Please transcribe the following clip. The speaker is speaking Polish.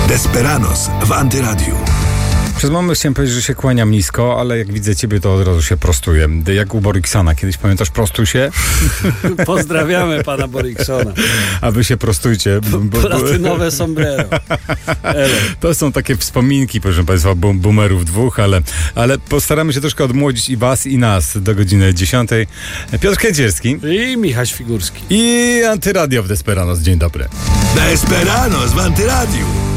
Desperados w Antyradiu. Przez moment chciałem powiedzieć, że się kłaniam nisko, ale jak widzę ciebie, to od razu się prostuję. Jak u Boriksona. Kiedyś pamiętasz, prostuj się? Pozdrawiamy pana Boriksona. A wy się prostujcie. Platynowe sombrero. To są takie wspominki, proszę państwa, boomerów dwóch, ale postaramy się troszkę odmłodzić i was, i nas do godziny 10. Piotr Kędzierski I Michał Figurski. i Antyradio w Desperados. Dzień dobry. Desperados w Antyradiu.